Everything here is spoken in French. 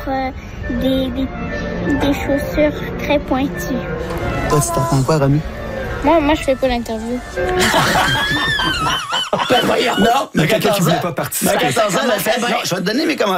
des chaussures très pointues. Toi, tu t'attends quoi, Romy? Moi, je fais pas l'interview. Ben voyons. Non, mais quelqu'un qui 14 voulait ans. pas participer. Mais 14 ans, elle a fait, non, je vais te donner mes commentaires.